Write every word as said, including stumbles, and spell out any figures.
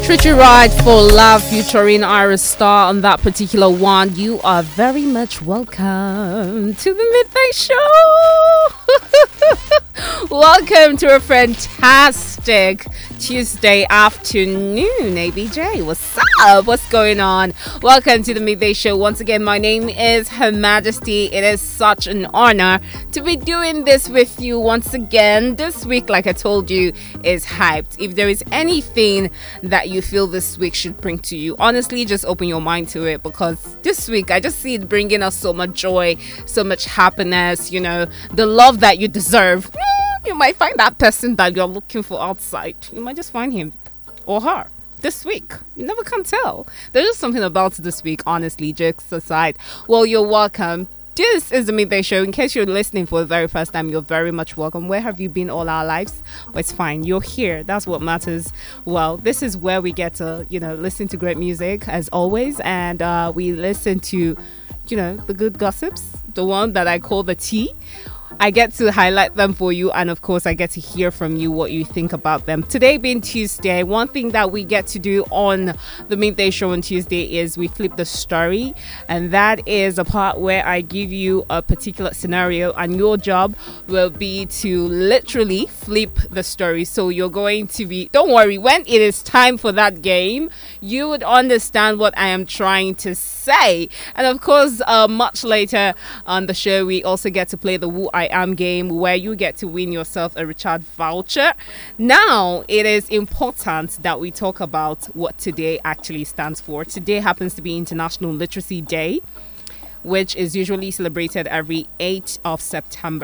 Treat You Right for Love featuring Iris Star on that particular one. You are very much welcome to the Midday Show. Welcome to a fantastic Tuesday afternoon, A B J. What's up? What's going on? Welcome to the Midday Show. Once again, my name is Her Majesty. It is such an honor to be doing this with you once again. This week, like I told you, is hyped. If there is anything that you feel this week should bring to you, honestly, just open your mind to it, because this week I just see it bringing us so much joy, so much happiness, you know, the love that you deserve. You might find that person that you're looking for outside. You might just find him or her this week. You never can tell. There's just something about this week, honestly, jokes aside. Well, you're welcome. This is the Midday Show. In case you're listening for the very first time, you're very much welcome. Where have you been all our lives? But it's fine. You're here. That's what matters. Well, this is where we get to, you know, listen to great music, as always. And uh, we listen to, you know, the good gossips, the one that I call the tea. I get to highlight them for you, and of course I get to hear from you what you think about them. Today being Tuesday, one thing that we get to do on the Midday Show on Tuesday is we flip the story, and that is a part where I give you a particular scenario, and your job will be to literally flip the story. So you're going to be, don't worry, when it is time for that game, you would understand what I am trying to say. And of course, uh, much later on the show, we also get to play the Who I Am game, where you get to win yourself a Richard voucher. Now, it is important that we talk about what today actually stands for. Today happens to be International Literacy Day, which is usually celebrated every eighth of September.